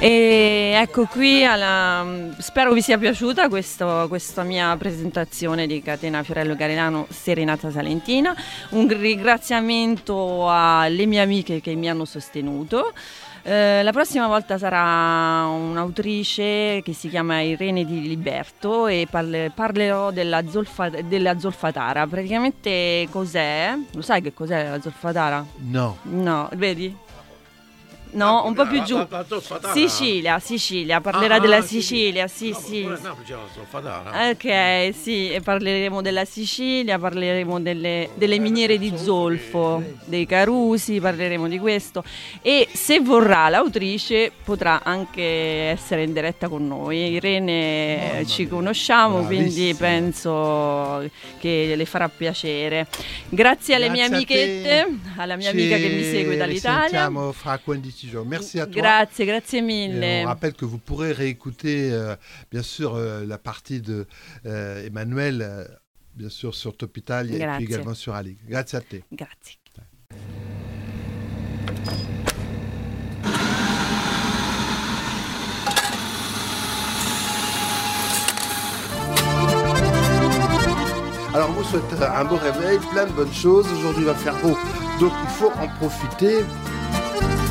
E ecco qui, spero vi sia piaciuta questa mia presentazione di Catena Fiorello Garellano Serenata Salentina. Un ringraziamento alle mie amiche che mi hanno sostenuto. La prossima volta sarà un'autrice che si chiama Irene Di Liberto e parlerò della zolfatara. Praticamente cos'è? Lo sai che cos'è la zolfatara? No. No, vedi? No, un po' più giù. La Sicilia, parlerà della Sicilia, sì. Ok, sì, e parleremo della Sicilia, parleremo delle miniere di zolfo, dei carusi, parleremo di questo e se vorrà l'autrice potrà anche essere in diretta con noi. Irene ci conosciamo, quindi penso che le farà piacere. Grazie alle mie amichette, alla mia amica che mi segue dall'Italia. Sentiamo fra 15 jours. Merci à toi. Grazie mille. Et on rappelle que vous pourrez réécouter bien sûr la partie de Emmanuel bien sûr sur Top Italia et puis également sur Ali. Grazie a te. Grazie. Alors on vous souhaite un beau réveil, plein de bonnes choses. Aujourd'hui il va faire beau, donc il faut en profiter.